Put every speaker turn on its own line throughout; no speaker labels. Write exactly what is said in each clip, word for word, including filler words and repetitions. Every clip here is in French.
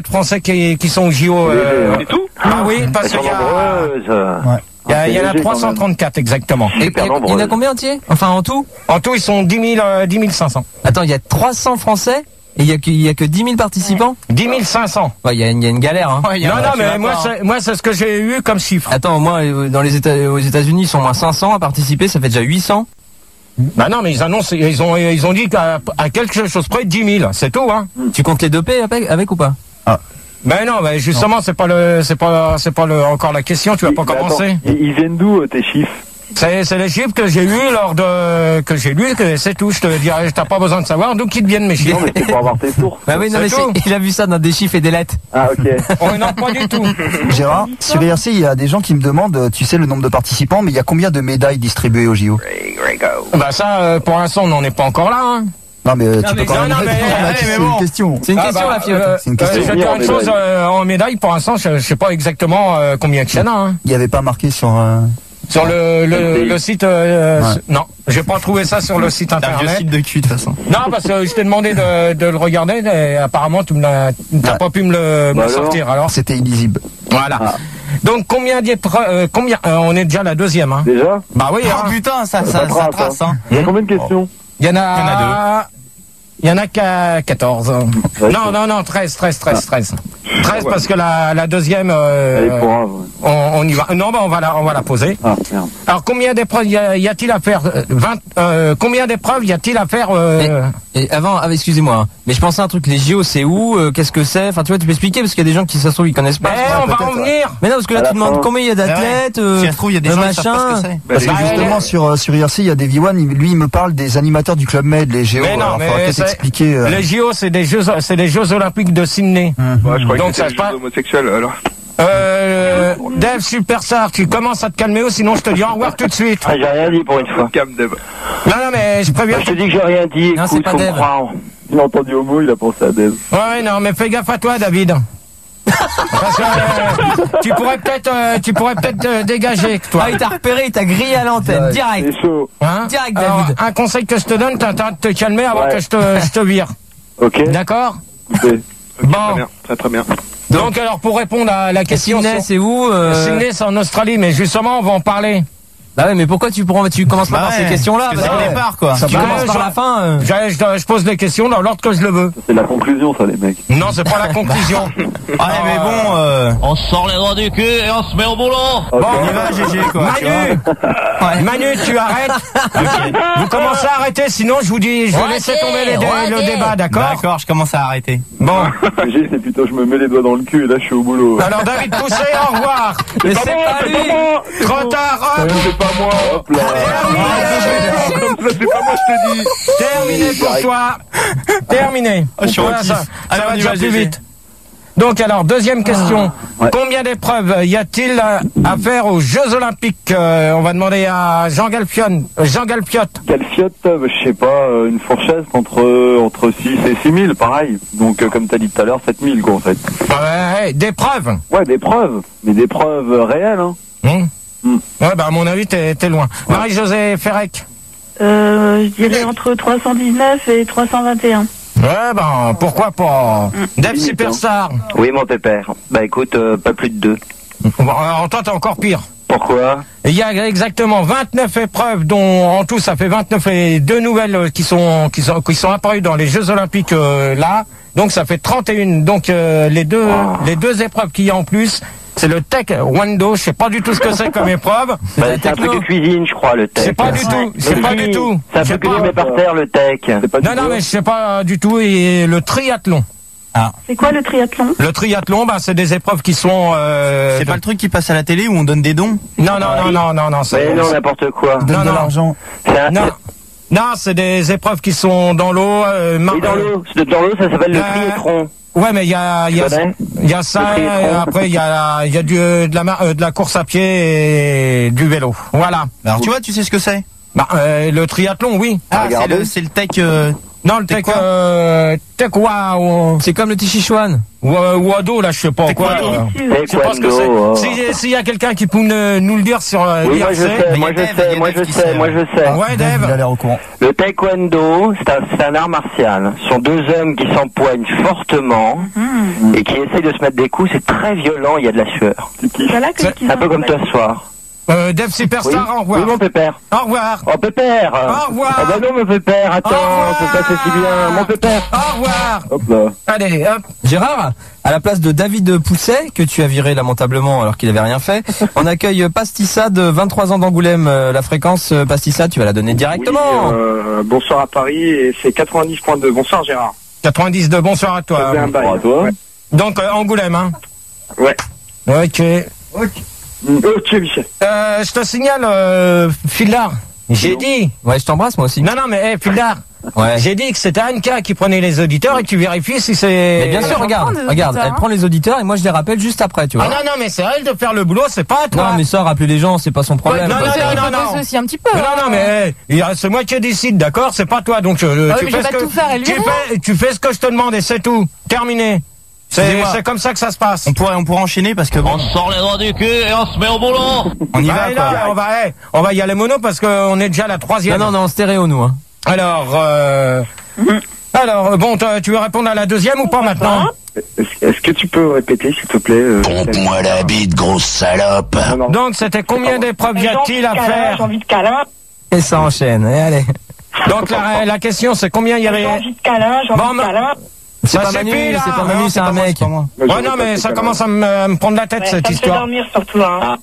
Français qui, qui sont au J O. Euh...
C'est tout?
Ah oui, parce qu'il y a... Ouais. Il y, a, il y en a trois cent trente-quatre exactement.
Et il y en a combien entiers? Enfin en tout?
En tout ils sont dix mille cinq cents.
Attends, il y a trois cents Français et il y a que, il y a que dix mille participants?
dix mille cinq cents.
Ouais, il y a une, il y a une galère hein.
Ouais, non non mais moi c'est, moi c'est ce que j'ai eu comme chiffre.
Attends, moi dans les États, aux États-Unis ils sont moins cinq cents à participer, ça fait déjà huit cents.
Bah non mais ils annoncent, ils ont ils ont dit qu'à à quelque chose près dix mille, c'est tout hein.
Tu comptes les dopés avec, avec ou pas?
Ah. Ben non, ben justement, c'est pas le, c'est pas, c'est pas le, encore la question. Tu vas pas commencer.
Attends, ils viennent d'où tes chiffres?
C'est, c'est les chiffres que j'ai eu lors de, que j'ai lu, que c'est tout. Je te dirais, t'as pas besoin de savoir d'où qu'ils viennent mes chiffres.
Non mais c'est pour avoir tes sources.
Bah oui, non mais c'est, il a vu ça dans des chiffres et des lettres.
Ah ok.
Oh non, pas du tout.
Gérard, sur I R C, il y a des gens qui me demandent, tu sais le nombre de participants, mais il y a combien de médailles distribuées au J O?
Bah ça, pour l'instant, on n'en est pas encore là. Hein.
Non mais
non,
tu
mais
peux quand même répondre, c'est une question.
C'est une
ah
question
bah,
la fiotte.
Euh,
c'est une question.
Euh, je vais dire une chose euh, en médaille. Pour l'instant, je, je sais pas exactement euh, combien il y en a. Hein.
Il n'y avait pas marqué sur. Euh...
Sur le, le, le site, euh, ouais. Non, j'ai pas trouvé ça sur le site internet.
C'est un vieux site de cul de toute façon.
Non, parce que je t'ai demandé de, de le regarder et apparemment tu n'as ouais. pas pu me le,
bah
me
alors,
sortir. Alors
c'était illisible.
Voilà. Ah. Donc combien d'épreuves euh, combien euh, on est déjà la deuxième. Hein.
Déjà?
Bah oui.
Oh
hein.
putain, ça, ça, ça, ça trace. Hein.
Il y a combien de questions?
Il y en a.
Il y en a deux.
Il y en a qu'à quatorze. Ouais, non, non, non, treize, treize, treize, treize. treize parce que la, la deuxième, euh,
grave, ouais.
on, on y va. Non, bah, on va la, on va la poser.
Ah, merde.
Alors, combien d'épreuves y, a, y a-t-il à faire? vingt, euh, combien d'épreuves y a-t-il à faire, euh...
et, et avant, ah, excusez-moi, hein, mais je pensais à un truc, les J O, c'est où, euh, qu'est-ce que c'est? Enfin, tu vois, tu peux expliquer, parce qu'il y a des gens qui, ça se trouve, ils connaissent pas.
Mais on va en venir.
Mais non, parce que là, tu demandes combien il y a d'athlètes, euh,
si ça se trouve, il y a des gens qui savent pas ce que c'est.
Parce que justement, sur, sur I R C, il y a des V un, lui, il me parle des animateurs du Club Med, les G O.
Mais non,
alors,
mais
faudra peut-être expliquer. Euh...
Les J O, c'est des Jeux, c'est les Jeux Olympiques de Sydney.
Mmh. Ouais, je crois
donc
que
ça
c'est
se passe.
Homosexuel alors.
Euh, Dave Superstar, tu commences à te calmer ou sinon je te dis au revoir tout de suite.
Ah, j'ai rien dit pour une fois. Calme, Dave.
Non, non, mais je préviens.
Je te dis que j'ai rien dit.
Non, c'est pas Dave.
Il a entendu homo, il a pensé à Dave.
Ouais, non, mais fais gaffe à toi, David. Parce que euh, tu pourrais peut-être, euh, tu pourrais peut-être euh, dégager, toi.
Ah, il t'a repéré, il t'a grillé à l'antenne,
ouais,
direct.
C'est chaud.
Hein
direct,
Alors,
David.
un conseil que je te donne, t'as intérêt de te calmer avant
ouais.
que je te, je te vire.
Ok.
D'accord.
Okay.
Bon.
Très bien, très très bien.
Donc alors pour répondre à la question,
Sydney, c'est où euh...
Sydney, c'est en Australie, mais justement on va en parler.
Bah ouais, mais pourquoi tu prends, tu commences pas
bah
par
ouais,
ces questions-là?
Parce que c'est le départ, quoi.
Si tu
bah,
commences par
je,
la fin. Euh...
Je, je, je pose les questions dans l'ordre que je le veux.
C'est la conclusion, ça, les mecs.
Non, c'est pas la conclusion.
Ouais, mais bon, euh...
on sort les doigts du cul et on se met au boulot.
Bon,
on y va, G G, quoi.
Manu, ouais. Manu, tu arrêtes. Okay. Vous commencez à arrêter, sinon je vous dis, je vais
ouais,
laisser tomber les dé ouais, le débat, d'accord?
D'accord, je commence à arrêter.
Bon.
G, c'est plutôt, je me mets les doigts dans le cul et là, je suis au boulot.
Alors, David Pousset, au revoir.
Mais c'est pas lui.
Trop tard, hop.
C'est pas moi, hop là. C'est pas moi, je te dis.
Terminé pour toi. Terminé.
Oh, je suis
voilà, ça,
Allez,
ça va
on y
déjà
va,
plus
G G.
vite. Donc alors, deuxième question.
Ouais.
Combien d'épreuves y a-t-il à faire aux Jeux Olympiques? euh, On va demander à Jean Galpion. Jean Galpiotte.
Galfiotte, euh, je sais pas, euh, une fourchette entre, euh, entre six et six mille, pareil. Donc, euh, comme t'as dit tout à l'heure, sept mille, quoi, en fait.
Ouais, ouais, des preuves.
Ouais, des preuves. Mais des preuves euh, réelles, hein.
Hum.
Mm.
Ouais, bah à mon avis, t'es t'es loin.
Ouais.
Marie-Josée Ferrec.
Euh, je dirais entre trois cent dix-neuf et trois cent vingt et un.
Ouais, ben, pourquoi pas. Mm. Dave Superstar.
Oui, mon pépère. Bah écoute, euh, pas plus de deux.
Bon, alors toi, t'es encore pire.
Pourquoi?
Il y a exactement vingt-neuf épreuves, dont en tout ça fait vingt-neuf et deux nouvelles qui sont qui sont qui sont apparues dans les Jeux Olympiques euh, là. Donc ça fait trente et un. Donc euh, les deux oh. les deux épreuves qu'il y a en plus, c'est le Tech Wando. Je sais pas du tout ce que c'est comme épreuve.
Bah, c'est un truc de cuisine, je crois, le Tech.
C'est pas du tout. C'est pas du tout.
C'est un truc que tu mets par terre, le Tech.
Non non, mais je sais pas du tout. Et le triathlon.
Ah. C'est quoi le triathlon?
Le triathlon, bah, c'est des épreuves qui sont... Euh,
c'est de... pas le truc qui passe à la télé où on donne des dons?
Non, non, non, non, non, non.
Mais non, n'importe quoi.
Donne
non,
de
non.
l'argent.
Un...
Non, non, c'est des épreuves qui sont dans l'eau. Euh,
mar... Et dans l'eau, dans l'eau, ça s'appelle euh... le triathlon.
Ouais, mais il y a, il y a, il y a ça, et après il y a, il y a du, de la, euh, de la course à pied et du vélo. Voilà.
Alors tu vois, tu sais ce que c'est?
Bah, euh, le triathlon, oui.
Ah, c'est le, c'est le Tech, euh,
Non, le tech, euh, tech wow.
C'est comme le Tichichuan.
Ou, euh, Wado, là, je sais pas quoi.
Taekwondo,
euh, Je sais pas ce que
oh.
c'est. Si- S'il y a quelqu'un qui peut nous, nous le dire sur euh,
Oui, moi je
l'I R C.
sais, moi je sais, moi je sais, moi je sais.
Ouais,
Il a
Dave.
l'air au courant.
Le taekwondo, c'est un, c'est un art martial. Ce sont deux hommes qui s'empoignent fortement et qui essayent de se mettre des coups. C'est très violent, il y a de la sueur.
Voilà que
C'est
qu'ils
C'est un peu
ont-
comme toi ce soir.
Euh, Dave Superstar, au
Oui,
revoir.
mon pépère.
Au revoir.
Oh, pépère.
Au revoir.
Oh, bah non, mon pépère, attends,
Au revoir.
c'est pas si bien. Mon pépère.
Au revoir.
Hop là.
Allez, hop.
Gérard, à la place de David Pousset, que tu as viré lamentablement alors qu'il avait rien fait, on accueille Pastissade, vingt-trois ans d'Angoulême. Euh, La fréquence euh, Pastissade, tu vas la donner directement.
Oui, euh, bonsoir à Paris et c'est quatre-vingt-dix point deux. Bonsoir Gérard.
quatre-vingt-dix-deux, bonsoir à toi.
Ça faisait un bail.
Bonsoir à toi.
Ouais.
Donc, euh, Angoulême, hein.
Ouais.
Ok.
Ok Michel.
Euh, je te signale, euh, Fildar. J'ai dit.
Ouais, je t'embrasse moi aussi.
Non, non, mais, hey, Fildar.
Ouais.
J'ai dit que c'était Anka qui prenait les auditeurs et tu vérifies si c'est...
Mais bien sûr, regarde,
prendre les
regarde,
auditeurs,
elle
hein.
prend les auditeurs et moi je les rappelle juste après, tu vois.
Ah non, non, mais c'est à elle de faire le boulot, c'est pas à toi.
Non, mais ça, rappeler les gens, c'est pas son problème.
Ouais, non,
quoi.
non,
Il
non,
peut
non.
bosser aussi un petit peu.
Mais non, non, mais hey, il reste- c'est moi qui décide, d'accord? C'est pas toi, donc euh,
Ah oui,
tu,
mais
fais
je vais
ce
pas
que,
tout faire et lui
tu,
rien.
fais, tu fais ce que je te demande et c'est tout. Terminé. C'est
Excusez-moi.
c'est comme ça que ça se passe.
On pourrait, on pourrait enchaîner parce que bon,
On sort les doigts du cul et on se met au boulot.
on y
Bah,
va
là,
quoi.
on va, hey, on va y aller mono parce qu'on est déjà à la
Non,
troisième.
non, non, en stéréo nous. Hein.
Alors, euh, alors, bon, toi, tu veux répondre à la deuxième ou pas maintenant?
Est-ce est-ce que tu peux répéter s'il te plaît euh,
Pompe-moi la bite, grosse salope.
non, non.
Donc, c'était combien d'épreuves y a-t-il à faire?
J'ai envie de câlin,
Et ça enchaîne, et allez.
Donc, la, la question, c'est combien il y avait?
j'ai envie de câlin, j'ai
Bon,
envie de
ma-
câlin.
C'est
Bah,
pas
c'est
Manu,
plus, là.
c'est pas
Non,
Manu, c'est un mec.
Moi,
Ouais,
j'aurais
non,
pas
mais
fait
ça
câlin.
commence à me, à me prendre la tête,
Ouais,
cette
ça me fait
histoire.
dormir surtout. Hein.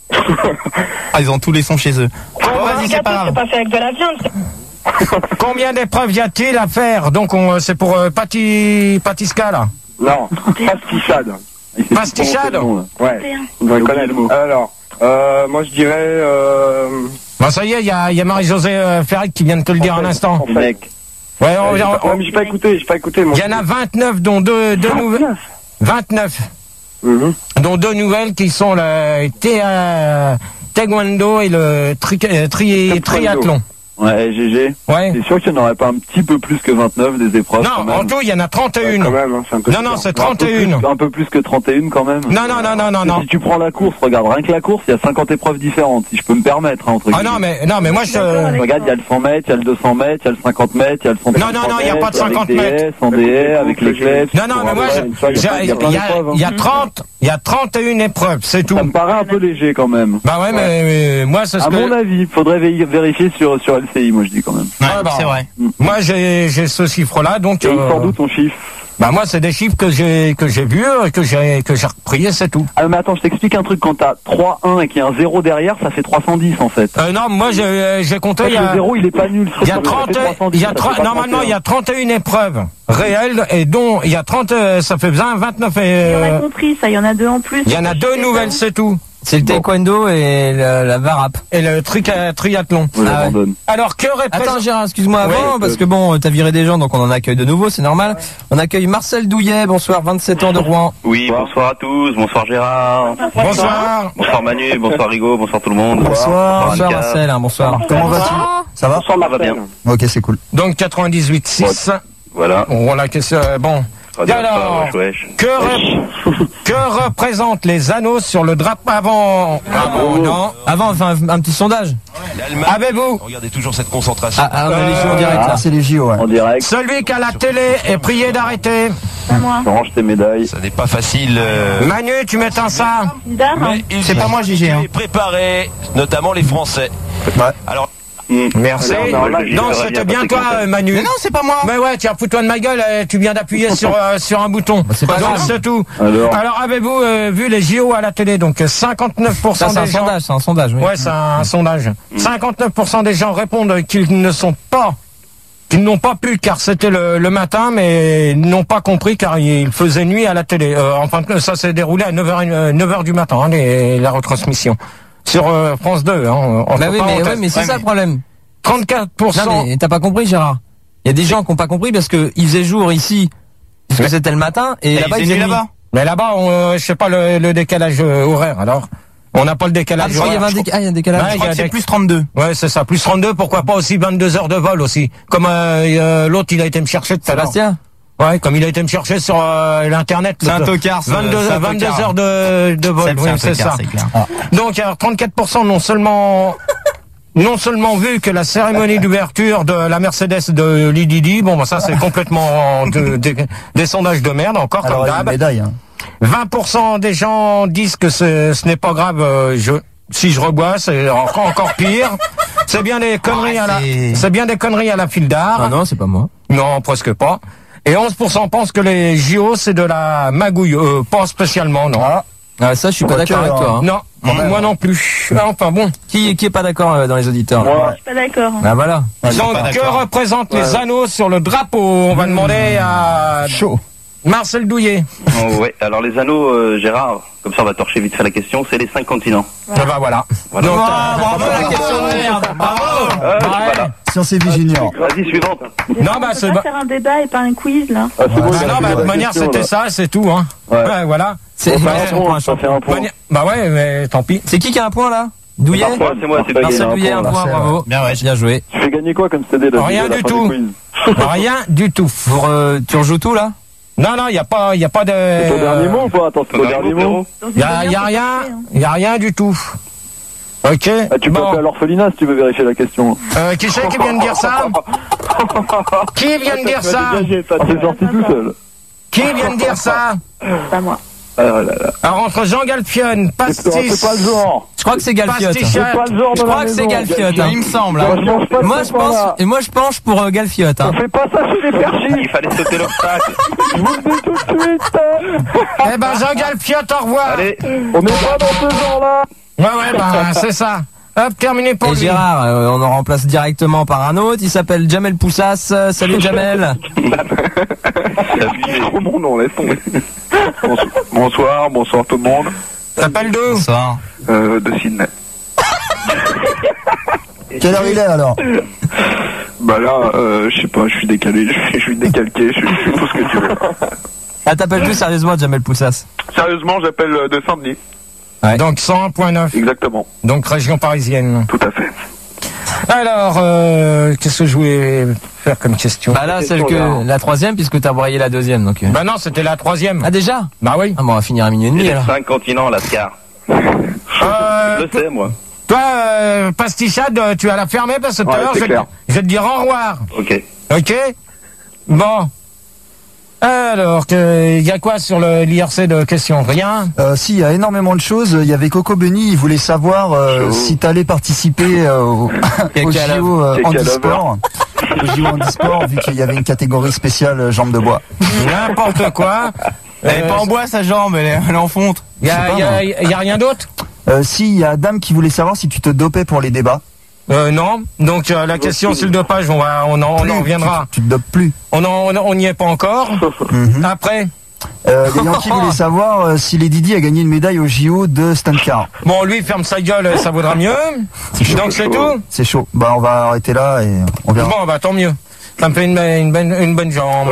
Ah, ils ont tous les sons chez eux. Bon,
Bon,
vas-y,
le
c'est
gâteau,
pas grave.
c'est pas fait avec de la viande. c'est-
Combien d'épreuves y a-t-il à faire? Donc, on, c'est pour euh, Pati, Patiska, là.
Non, pastissade.
Pastichade.
Ouais, on devrait connaître le mot. Alors, euh, moi je dirais... Euh,
Bon, ça y est, il y a, il y a Marie-Josée euh, Ferric qui vient de te le dire à l'instant.
en fait.
Mec.
Ouais, on,
Euh, j'ai pas-
on-
ouais, mais j'ai pas écouté, j'ai pas écouté. mon-
il y en a vingt-neuf, dont deux, deux nouvelles. vingt-neuf.
Mhm.
Dont deux nouvelles qui sont le thé- euh, taekwondo et le tri, euh, tri-
Taekwondo.
triathlon.
Ouais, G G.
Ouais.
C'est sûr qu'il n'y en aurait pas un petit peu plus que vingt-neuf des épreuves quand
Non,
même.
en tout, il y en a trente et
Ouais,
une.
quand même, hein, c'est un peu
Non, non,
bizarre.
c'est
Un peu
trente et
plus-
une.
Un peu plus que trente et une quand même.
Non, non, non, non, non, non.
Si tu prends la course, regarde, rien que la course, il y a cinquante épreuves différentes, si je peux me permettre, hein, entre
Ah non, mais, non, mais moi, je,
Regarde, il y a le cent mètres, il y a le deux cents mètres, il y a le cinquante mètres, il y a le cent
Non, non, non, il y a pas de cinquante
avec des
mètres.
haies, sans des haies, avec les clés.
non, non, mais moi, je,
il y a,
il y
il y a plein
a,
d'épreuves, hein.
il y a trente, il y a trente et une épreuves, c'est tout.
Ça me paraît un peu léger quand même.
Bah ouais, mais, mais moi, c'est ce
À
que,
mon avis, faudrait vé- vérifier sur, sur L C I, moi je dis quand même.
Ouais,
Ah, bah.
c'est vrai.
moi, j'ai, j'ai ce chiffre-là, donc,
Et il
euh,
sort d'où ton chiffre?
bah moi, c'est des chiffres que j'ai, que j'ai vus, euh, que j'ai, que j'ai repris, et c'est tout.
Ah mais attends, je t'explique un truc, quand t'as trois un et qu'il y a un zéro derrière, ça fait trois cent dix en fait.
Euh, non, moi, j'ai, j'ai compté, il y
Le
a,
zéro, il est pas nul.
il y a
ça fait
trente,
trois cent dix,
il y a
ça fait
trente,
pas
normalement, il y a
trente
trente et une épreuves réelles, et dont, il y a trente, euh, ça fait vingt, vingt-neuf et,
On a
euh,
compris ça, il y en a deux en plus.
il y en a deux nouvelles, c'est tout.
C'est le taekwondo et la, la varap.
Et le tri- triathlon.
et un. Je
Ah ouais.
l'abandonne.
Alors, que représente...
Attends Gérard, excuse-moi avant,
Oui,
parce
euh,
que bon, t'as viré des gens, donc on en accueille de nouveau, c'est normal. On accueille Marcel Douillet, bonsoir, vingt-sept ans de Rouen.
Oui, bonsoir à tous, bonsoir Gérard,
Bonsoir.
bonsoir Manu, bonsoir Rigaud, bonsoir tout le monde.
Bonsoir.
Bonsoir
Annika.
Marcel, hein, bonsoir.
Comment vas-tu? Ça va?
Ça va bien.
Ok, c'est cool.
Donc, quatre-vingt-dix-huit six.
Voilà.
Voilà, qu'est-ce que... Bon.
Radio
Alors,
Wesh, wesh.
que, re- que représentent les anneaux sur le drapeau avant... avant non.
Avant, enfin, un, un petit sondage.
Avez-vous
Regardez toujours cette concentration.
Ah, ah, on a les jeux en direct
Ah,
là.
c'est les J O, ouais.
En direct,
celui qui a la télé est prié d'arrêter.
Moi.
range tes médailles.
Ça n'est pas facile. euh,
Manu, tu m'éteins ça.
Bizarre, hein.
mais ils
C'est
y
pas
ont
moi, Gégé, hein.
été préparés, notamment les Français. Alors,
Merci.
Alors, normal,
Donc,
j'aurais
c'était
bien
bien
pas
toi,
fait
euh, Manu.
Mais non, c'est pas moi.
Mais ouais, tiens, fous-toi de ma gueule, euh, tu viens d'appuyer sur, euh, sur un bouton.
Bah, c'est pas
Donc,
grave.
c'est tout.
Alors,
Alors, avez-vous euh, vu les J O à la télé? Donc, euh, cinquante-neuf pour cent
Ça, c'est un
des gens...
sondage, c'est un sondage, oui.
Ouais, c'est un, sondage. cinquante-neuf pour cent des gens répondent qu'ils ne sont pas, qu'ils n'ont pas pu car c'était le, le matin, mais ils n'ont pas compris car il faisait nuit à la télé. Euh, enfin, ça s'est déroulé à neuf heures, euh, neuf heures du matin, hein, les, la retransmission. Sur euh, France deux, hein. entre
Bah oui, mais,
parenthèses.
ouais, mais c'est ça le problème.
trente-quatre pour cent.
Non, mais t'as pas compris, Gérard. Il y a des gens qui ont pas compris parce que il faisait jour ici, parce que
Mais-
c'était le matin, et,
Et
là-bas
il
il
faisait
faisait
nuit
nuit.
là-bas.
Mais là-bas, on, euh, je sais pas le, le décalage euh, horaire, alors. On n'a pas le décalage.
Ah, il y avait un, déca... ah, il y a un décalage.
Ouais,
Je crois
il y a
que c'est
des-
plus trente-deux.
Ouais, c'est ça, plus trente-deux, pourquoi pas aussi vingt-deux heures de vol aussi. Comme euh, euh, l'autre, il a été me chercher tout à l'heure.
Sébastien.
Ouais, comme il a été me chercher sur euh, l'internet.
C'est un
l'autre.
tocard, ça,
vingt-deux,
c'est un
vingt-deux
tocard.
heures de, de vol,
C'est
oui,
un
c'est
tocard,
ça.
c'est clair.
Donc, alors, trente-quatre pour cent non seulement, non seulement vu que la cérémonie d'ouverture de la Mercedes de Lididi, bon, bah, ça, c'est complètement de- de- des sondages de merde, encore,
Alors,
comme
il y a une
d'hab.
médaille. Hein.
vingt pour cent des gens disent que ce, ce n'est pas grave, euh, je, si je rebois, c'est encore, encore pire. C'est bien des conneries à la,
c'est-
c'est bien des conneries à la file d'art.
Ah non, c'est pas moi.
Non, presque pas. Et onze pour cent pensent que les J O, c'est de la magouille. Euh, pas spécialement, non.
Ah, ça, je suis pas
Quoique,
d'accord avec toi. Hein.
Non, moi non plus. Enfin bon.
Qui, qui est pas d'accord euh, dans les auditeurs là
Je suis pas d'accord.
Ah voilà.
Donc, que représentent les anneaux sur le drapeau? On va demander à
Chaud.
Marcel Douillet.
Oh, ouais, alors les anneaux, euh, Gérard, comme ça on va torcher vite fait la question, c'est les cinq continents.
Ah bah voilà.
Voilà.
Donc,
Ah, bravo la question de merde. Bravo.
Euh,
ouais.
voilà.
Sciences et vie junior.
Vas-y, suivante.
Non, bah
On
c'est
peut
ba-
pas faire un débat et pas un quiz, là.
Ah, c'est bon,
bah
il a
non,
répondu
bah
à
de
la
manière
question,
c'était
là.
ça, c'est tout, hein.
Ouais.
Ouais, voilà.
C'est
Ça fait un
c'est-
point, ça fait un point.
Mani- Bah ouais, mais tant pis.
c'est qui qui a un point là Douillet.
Ouais, c'est moi, c'est
Parfait.
Marcel
il y a un
Douillet, un
point,
point,
Marcel.
bravo.
Bien, ouais.
Bien joué.
Tu fais gagner quoi comme C D de
Rien du tout. Rien du tout.
Pour, euh, tu rejoues tout là
Non, non, il y a pas, il y a pas de.
C'est ton dernier mot ou pas? Attends, c'est ton dernier mot.
Dans une
Il y a,
demi-heure,
y a
c'est
rien,
parfait, hein.
il y a rien du tout. Ok.
Ah, tu peux
Bon.
appeler à l'orphelinat si tu veux vérifier la question.
Euh, qui c'est qui vient de dire ça? Qui vient de dire ça?
Ah, c'est sorti tout seul.
Qui vient de dire ça?
C'est pas moi.
Ah là là.
Alors entre Jean Galfionne,
C'est pas
Pastis,
c'est pas le genre.
Je crois que c'est Galfiote.
Pastis,
C'est pas le genre de
Je
la
crois que c'est
maison.
Galfiote. hein.
Il me semble.
Moi,
Hein.
je mange pas de
Moi
ce
je pense
pain-là.
et moi je penche pour euh, Galfiote. Hein.
On fait pas ça chez les perchis.
Il fallait sauter l'obstacle.
Je vous le dis tout de suite.
eh ben Jean Galfiote, au revoir.
Allez,
On n'est pas dans ce genre-là.
Ouais, ouais, ben c'est ça. Hop, terminé pour
Et
lui.
Gérard, euh, on en remplace directement par un autre. Il s'appelle Jamel Poussas. Euh, Salut Jamel.
Trop mon nom, laisse tomber. Bonsoir, bonsoir, bonsoir tout le monde.
T'appelles d'où?
Bonsoir.
Euh, de Sydney.
Quelle heure il est alors?
Bah là, euh, je sais pas, je suis décalé, je suis, je suis décalqué, je suis, je suis tout ce que tu veux.
Ah t'appelles d'où sérieusement Jamel Poussas?
Sérieusement, j'appelle euh, de Saint-Denis.
Donc cent un virgule neuf.
Exactement,
Donc région parisienne.
tout à fait.
Alors, euh, qu'est-ce que je voulais faire comme question?
Bah là celle que la troisième puisque t'as broyé la deuxième donc. euh.
Bah non, c'était la troisième.
Ah déjà?
Bah oui.
Ah bon on va finir à minuit et
c'est
demi
les
alors.
cinq continents, Lascar.
Euh,
Je le sais, moi.
Toi, euh, Pastichade, euh, tu vas la fermer parce que tout à
Ouais,
l'heure,
c'est
je, vais te-
clair.
je vais te dire au revoir.
Ok.
Ok? Bon. Alors, il y a quoi sur le l'I R C de questions? Rien?
Euh, si, il y a énormément de choses. Il y avait Coco Benny, il voulait savoir euh, si t'allais participer euh, au, au
Quel
J O euh,
quel
handisport. Au J O handisport, vu qu'il y avait une catégorie spéciale euh, jambes de bois.
N'importe quoi.
Elle est pas en bois sa jambe, elle est, elle est en fonte.
Il y a, y a- y a rien d'autre?
Euh, si, il y a Adam qui voulait savoir si tu te dopais pour les débats.
Euh, non. Donc euh, la question sur le dopage, on va, on en, on en reviendra.
Tu te dopes plus.
On en, on n'y est pas encore.
Mhm.
Après.
Euh, les Yankees voulaient savoir euh, si les Didi a gagné une médaille au J O de stunt car.
Bon, lui ferme sa gueule, ça vaudra mieux. Donc c'est tout.
C'est chaud. Bah on va arrêter là et on verra.
Bon, bah tant mieux. Ça me fait une, une, bonne, une bonne jambe.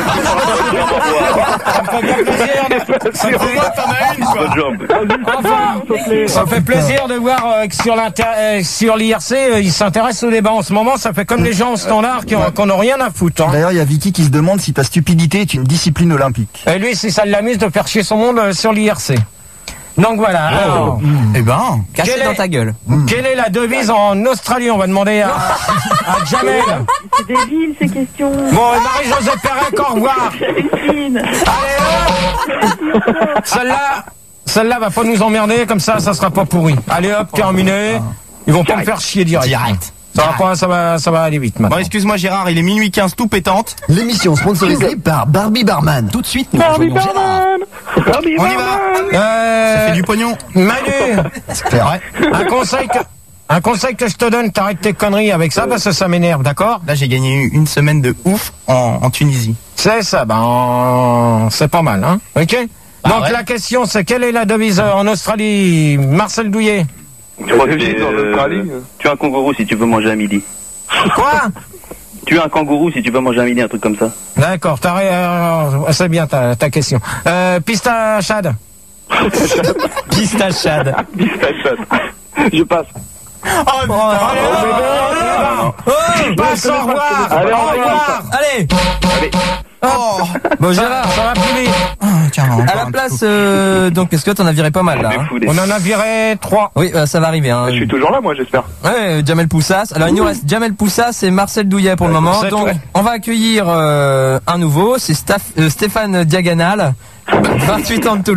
Ça me fait bien plaisir de... Ça me fait...
Bonne jambe.
Enfin, ça fait plaisir de voir euh, que sur l'inter... euh, sur l'I R C, euh, ils s'intéressent au débat en ce moment. Ça fait comme les gens au standard qui ont, qu'on ont rien à foutre. Hein.
D'ailleurs, il y a Vicky qui se demande si ta stupidité est une discipline olympique.
Et lui, si ça l'amuse de faire chier son monde euh, sur l'I R C. Donc voilà. Alors,
Eh ben.
Cassé
Quel
dans
est-
ta gueule.
quelle est la devise en Australie? On va demander à, à Jamel.
C'est débile, ces questions.
Bon, Marie-Josée Pérec, au revoir.
Christine.
Allez, hop. Celle-là, celle-là va pas nous emmerder, comme ça, ça sera pas pourri. Allez hop, terminé. Ils vont pas me faire chier direct.
Direct.
Ça va pas, ça va, ça va aller vite maintenant.
Bon, excuse-moi Gérard, il est minuit quinze tout pétante.
L'émission sponsorisée par Barbie Barman. Tout de suite, nous
Barbie
rejoignons Gérard.
Barman.
On y va.
Euh,
Ça fait du pognon.
Manu,
Claire.
un conseil que, un conseil que je te donne, t'arrêtes tes conneries avec ça parce que ça m'énerve, d'accord?
Là j'ai gagné une semaine de ouf en, en Tunisie.
C'est ça, ben, c'est pas mal, hein? Ok?
Ah
Donc
ouais.
la question, c'est quelle est la devise euh, en Australie? Marcel Douillet.
Je crois que
Devise
c'est,
en
euh,
Australie.
tu es un kangourou si tu veux manger à midi.
Quoi?
Tu es un kangourou si tu veux manger à midi, un truc comme ça.
D'accord, t'as, ré- euh, c'est bien ta, ta question. Euh, Pistachade.
Pistachade.
Pistachade. Je passe.
Oh, putain.
Oh,
Tu passes, au revoir.
Allez,
Au
au revoir.
revoir.
allez.
Allez.
Oh. Bon, Gérard,
Ça va plus vite.
Ah, tiens,
à
encore
la
un
place,
petit
euh, donc, est-ce que t'en as viré pas mal là hein
Fou, des-
On en a viré trois.
Oui, euh, ça va arriver. Hein.
Je suis toujours là, moi, j'espère.
Ouais, Jamel Poussas. Alors il nous reste Jamel Poussas et Marcel Douillet pour le moment.
c'est
Donc
tout.
on va accueillir euh, un nouveau, c'est Staph- euh, Stéphane Diagonal, vingt-huit ans de Toulouse.